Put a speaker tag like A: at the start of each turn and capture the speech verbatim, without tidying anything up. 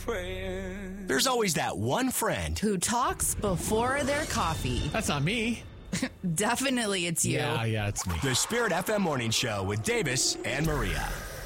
A: praying.
B: There's always that one friend
C: who talks before their coffee.
D: That's not me.
C: Definitely it's you.
D: Yeah, yeah, it's me.
B: The Spirit F M Morning Show with Davis and Maria.